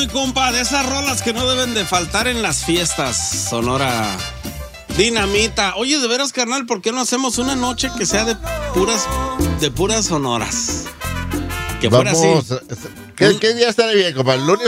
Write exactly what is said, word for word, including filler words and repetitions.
mi compa, de esas rolas que no deben de faltar en las fiestas. Sonora Dinamita. Oye, de veras, carnal, ¿por qué no hacemos una noche que sea de puras, de puras sonoras? Que fuera Vamos, así. ¿Qué, ¿Qué día estará bien, compa? ¿Lunes